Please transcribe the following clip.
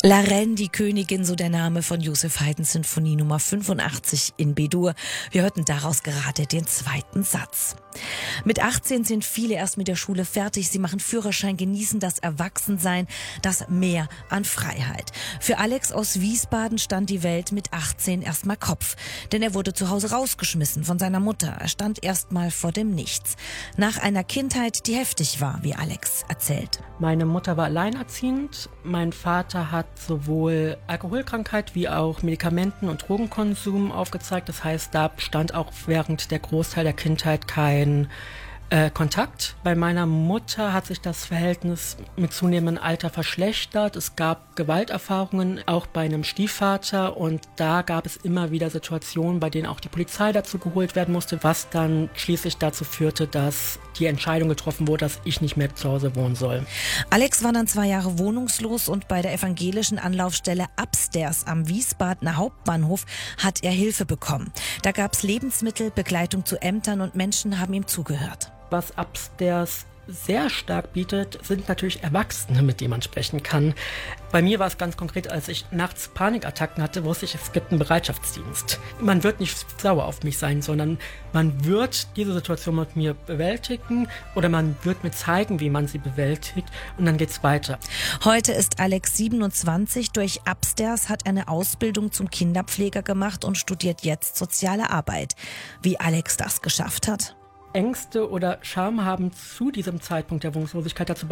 La Reine, die Königin, so der Name von Joseph Haydns Sinfonie Nummer 85 in B-Dur. Wir hörten daraus gerade den zweiten Satz. Mit 18 sind viele erst mit der Schule fertig. Sie machen Führerschein, genießen das Erwachsensein, das Mehr an Freiheit. Für Alex aus Wiesbaden stand die Welt mit 18 erstmal Kopf. Denn er wurde zu Hause rausgeschmissen von seiner Mutter. Er stand erstmal vor dem Nichts. Nach einer Kindheit, die heftig war, wie Alex erzählt. Meine Mutter war alleinerziehend. Mein Vater hat sowohl Alkoholkrankheit wie auch Medikamenten- und Drogenkonsum aufgezeigt. Das heißt, da stand auch während der Großteil der Kindheit kein Kontakt. Bei meiner Mutter hat sich das Verhältnis mit zunehmendem Alter verschlechtert. Es gab Gewalterfahrungen, auch bei einem Stiefvater, und da gab es immer wieder Situationen, bei denen auch die Polizei dazu geholt werden musste, was dann schließlich dazu führte, dass die Entscheidung getroffen wurde, dass ich nicht mehr zu Hause wohnen soll. Alex war dann 2 Jahre wohnungslos und bei der evangelischen Anlaufstelle Upstairs am Wiesbadener Hauptbahnhof hat er Hilfe bekommen. Da gab es Lebensmittel, Begleitung zu Ämtern und Menschen haben ihm zugehört. Was Upstairs sehr stark bietet, sind natürlich Erwachsene, mit denen man sprechen kann. Bei mir war es ganz konkret, als ich nachts Panikattacken hatte, wusste ich, es gibt einen Bereitschaftsdienst. Man wird nicht sauer auf mich sein, sondern man wird diese Situation mit mir bewältigen oder man wird mir zeigen, wie man sie bewältigt, und dann geht's weiter. Heute ist Alex 27. Durch Upstairs hat er eine Ausbildung zum Kinderpfleger gemacht und studiert jetzt soziale Arbeit. Wie Alex das geschafft hat? Ängste oder Scham haben zu diesem Zeitpunkt der Wohnungslosigkeit dazu